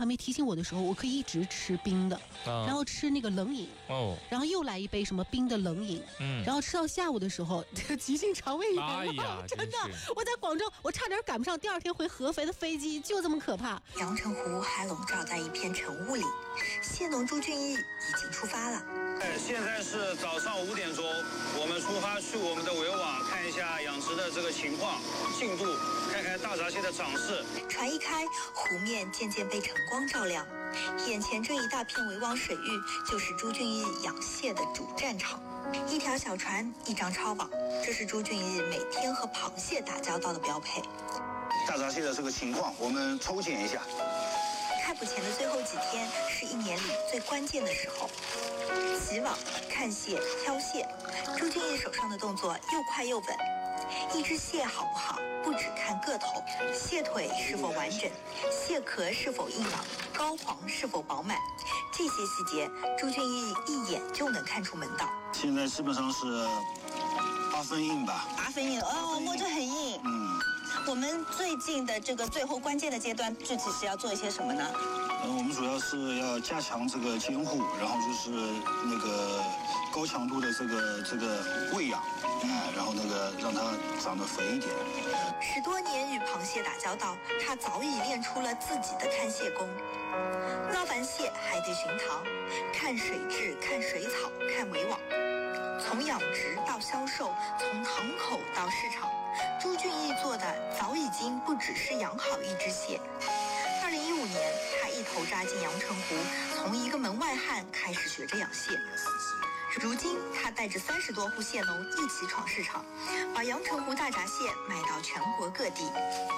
旁边提醒我的时候，我可以一直吃冰的，然后吃那个冷饮，然后又来一杯什么冰的冷饮，然后吃到下午的时候，急性肠胃炎了， 哎呀， 真的，我在广州，我差点赶不上第2天回合肥的飞机，就这么可怕。 阳澄湖还笼罩在一片晨雾里，蟹农朱俊义已经出发了。 现在是早上5点钟，我们出发去我们的围网看一下养殖的这个情况进度，看看大闸蟹的长势。 船一开，湖面渐渐被晨光照亮，眼前这一大片围网水域就是朱俊义养蟹的主战场。一条小船，一张超网，这是朱俊义每天和螃蟹打交道的标配。 大闸蟹的这个情况，我们抽检一下。 开捕前的最后几天是1年里最关键的时候，起网、看蟹、挑蟹，朱俊义手上的动作又快又稳。一只蟹好不好，不只看个头，蟹腿是否完整，蟹壳是否硬朗，膏黄是否饱满，这些细节朱俊义一眼就能看出门道。 现在基本上是8分硬吧。 8分硬哦，摸着很硬。我们最近的这个最后关键的阶段，具体是要做一些什么呢？ 我们主要是要加强这个监护，然后就是那个高强度的这个喂养，然后那个让它长得肥一点。 10多年与螃蟹打交道，他早已练出了自己的看蟹功。捞完蟹还得寻塘，看水质，看水草，看围网。从养殖到销售，从塘口到市场，朱俊义做的早已经不只是养好一只蟹。2015年，他一头扎进阳澄湖，从一个门外汉开始学着养蟹。如今，他带着30多户蟹农一起闯市场，把阳澄湖大闸蟹卖到全国各地。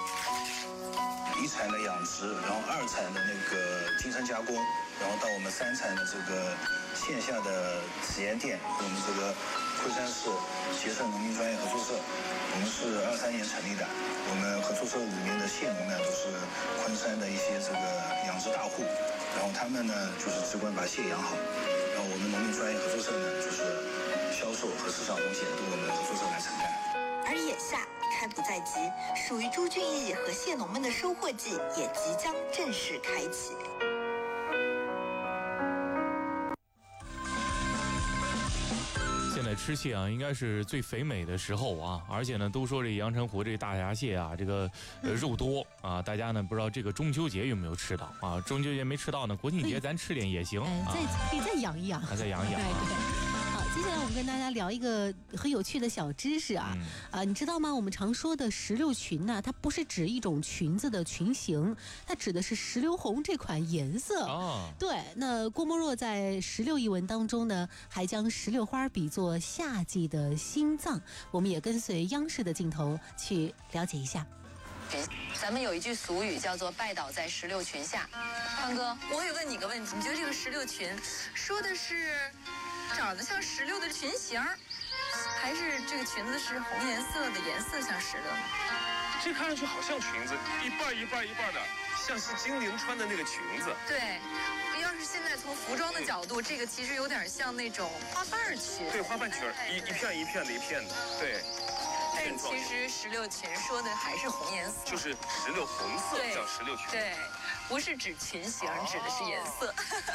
1产的养殖，然后2产的那个精深加工，然后到我们3产的这个线下的体验店，我们这个昆山市协盛农民专业合作社，我们是23年成立的。我们合作社里面的蟹农呢，都是昆山的一些这个养殖大户，然后他们呢就是只管把蟹养好，然后我们农民专业合作社呢，就是销售和市场风险都我们合作社来承担。 而眼下开捕在即，属于朱俊义和蟹农们的收获季也即将正式开启。 现在吃蟹啊，应该是最肥美的时候啊，而且呢，都说这阳澄湖这大闸蟹啊，这个肉多啊，大家呢不知道这个中秋节有没有吃到啊？中秋节没吃到呢，国庆节咱吃点也行， 可以再养一养， 再养一养。 对。接下来我们跟大家聊一个很有趣的小知识啊，你知道吗？我们常说的石榴裙呢，它不是指一种裙子的裙形，它指的是石榴红这款颜色。对，那郭沫若在《石榴》一文当中呢，还将石榴花比作夏季的心脏。我们也跟随央视的镜头去了解一下。 咱们有一句俗语叫做拜倒在石榴裙下。宽哥，我也问你个问题，你觉得这个石榴裙说的是长得像石榴的裙形，还是这个裙子是红颜色的，颜色像石榴呢？ 这看上去好像裙子，一半一半一半的，像是精灵穿的那个裙子。 对，要是现在从服装的角度，这个其实有点像那种花瓣裙。 对，花瓣裙，一片一片的一片的，对。 但其实石榴裙说的还是红颜色， 就是石榴红色叫石榴裙。 对，不是指裙形，指的是颜色。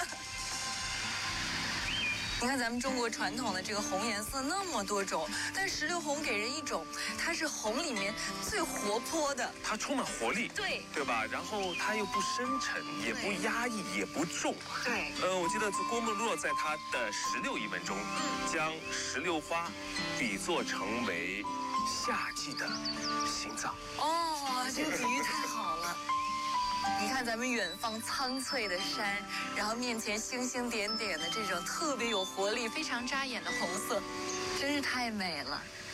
你看咱们中国传统的这个红颜色那么多种，但石榴红给人一种它是红里面最活泼的， 它充满活力，对吧？然后它又不深沉，也不压抑，也不重。 对， 我记得郭沫若在他的《石榴》一文中，将石榴花比作成为夏季的心脏。 哦，这个比喻太好了。你看咱们远方苍翠的山，然后面前星星点点的这种特别有活力、非常扎眼的红色，真是太美了。